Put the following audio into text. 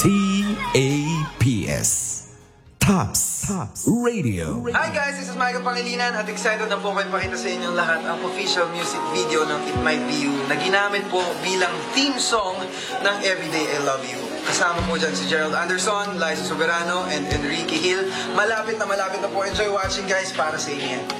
TAPS Tops Radio. Hi guys, this is Michael Pangilinan at excited na po kayo pakita sa inyong lahat ang official music video ng It Might Be You na ginamit po bilang theme song ng Everyday I Love You. Kasama po dyan si Gerald Anderson, Liza Soberano, and Enrique Hill. Malapit na po. Enjoy watching guys, para sa inyo.